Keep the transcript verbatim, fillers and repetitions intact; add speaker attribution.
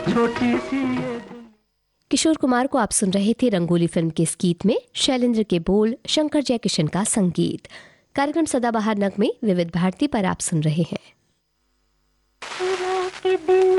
Speaker 1: छोटी सी ये।
Speaker 2: किशोर कुमार को आप सुन रहे थे रंगोली फिल्म के इस गीत में। शैलेंद्र के बोल, शंकर जयकिशन का संगीत। कार्यक्रम सदाबहार नगमे विविध भारती पर आप सुन रहे हैं।